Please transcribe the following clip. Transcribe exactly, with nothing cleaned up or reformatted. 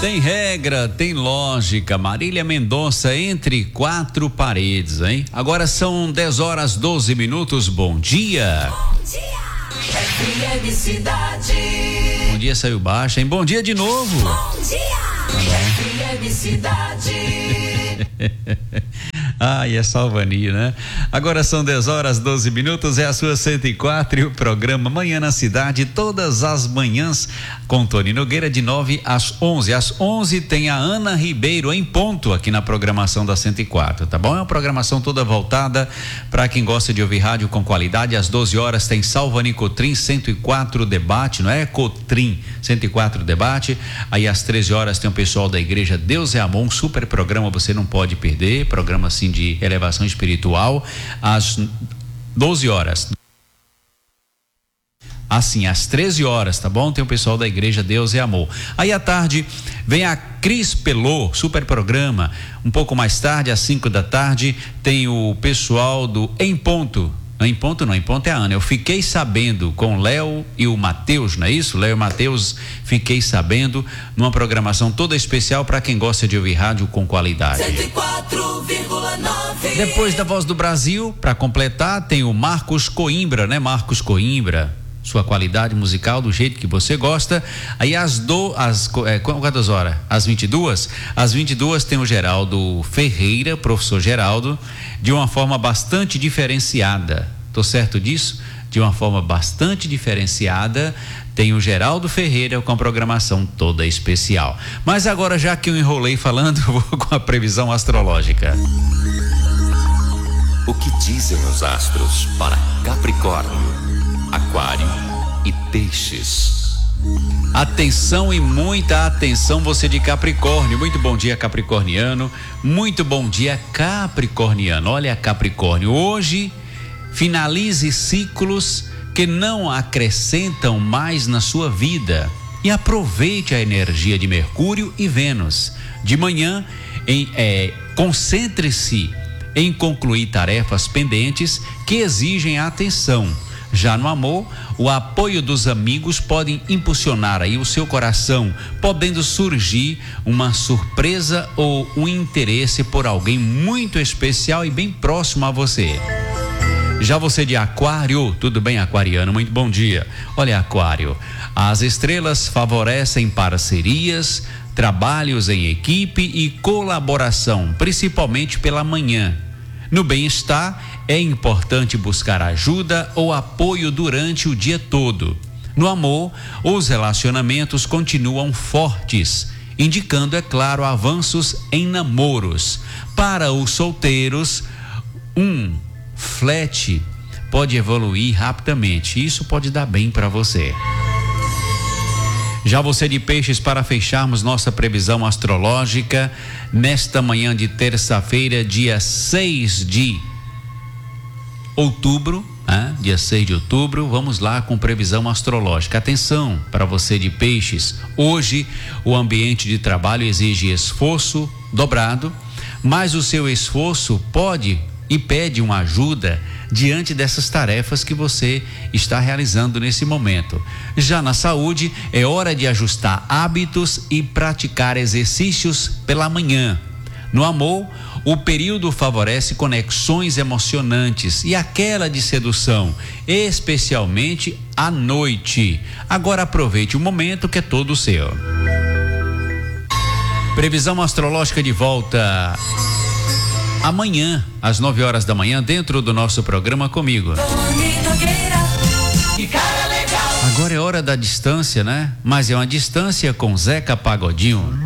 Tem regra, tem lógica. Marília Mendonça, entre quatro paredes, hein? Agora são dez horas doze minutos. Bom dia. Bom dia. F M Cidade. Bom dia, saiu baixo, hein? Bom dia de novo. Bom dia. F M Cidade. Ai, é salvania, né? Agora são dez horas doze minutos, é a sua cento e quatro e o programa Manhã na Cidade, todas as manhãs com Tony Nogueira, de nove às onze. Às onze tem a Ana Ribeiro em ponto aqui na programação da cento e quatro, tá bom? É uma programação toda voltada para quem gosta de ouvir rádio com qualidade. Às doze horas tem Salvani Cotrim cento e quatro Debate, não é? Cotrim cento e quatro Debate. Aí às treze horas tem o pessoal da Igreja Deus é Amor, um super programa, você não pode perder, programa assim de elevação espiritual. Às doze horas, assim, às treze horas, tá bom? Tem o pessoal da Igreja Deus é Amor. Aí à tarde vem a Cris Pelô, super programa. Um pouco mais tarde, às cinco da tarde, tem o pessoal do Em Ponto. Em ponto não, em ponto é a Ana. Eu fiquei sabendo com o Léo e o Matheus, não é isso? Léo e Matheus, fiquei sabendo, numa programação toda especial para quem gosta de ouvir rádio com qualidade. cento e quatro vírgula nove. Depois da Voz do Brasil, para completar, tem o Marcos Coimbra, né? Marcos Coimbra, sua qualidade musical do jeito que você gosta. Aí às do, às, é, quantas horas? Às vinte e duas? Às vinte e duas tem o Geraldo Ferreira, professor Geraldo, de uma forma bastante diferenciada. Tô certo disso? De uma forma bastante diferenciada, tem o Geraldo Ferreira com a programação toda especial. Mas agora, já que eu enrolei falando, eu vou com a previsão astrológica. O que dizem os astros para Capricórnio, Aquário e Peixes? Atenção e muita atenção, você de Capricórnio. Muito bom dia, capricorniano. Muito bom dia, capricorniano. Olha, Capricórnio, hoje finalize ciclos que não acrescentam mais na sua vida e aproveite a energia de Mercúrio e Vênus. De manhã, em, é, concentre-se em concluir tarefas pendentes que exigem atenção. Já no amor, o apoio dos amigos podem impulsionar aí o seu coração, podendo surgir uma surpresa ou um interesse por alguém muito especial e bem próximo a você. Já você de Aquário, tudo bem, aquariano? Muito bom dia. Olha, Aquário, as estrelas favorecem parcerias, trabalhos em equipe e colaboração, principalmente pela manhã. No bem-estar, é importante buscar ajuda ou apoio durante o dia todo. No amor, os relacionamentos continuam fortes, indicando, é claro, avanços em namoros. Para os solteiros, um flerte pode evoluir rapidamente. Isso pode dar bem para você. Já você de Peixes, para fecharmos nossa previsão astrológica nesta manhã de terça-feira, dia seis de outubro, né? Dia seis de outubro, vamos lá com previsão astrológica. Atenção para você de Peixes, hoje o ambiente de trabalho exige esforço dobrado, mas o seu esforço pode e pede uma ajuda diante dessas tarefas que você está realizando nesse momento. Já na saúde, é hora de ajustar hábitos e praticar exercícios pela manhã. No amor, o período favorece conexões emocionantes e aquela de sedução, especialmente à noite. Agora aproveite o momento que é todo seu. Previsão astrológica de volta amanhã, às nove horas da manhã, dentro do nosso programa comigo. Agora é hora da distância, né? Mas é uma distância com Zeca Pagodinho.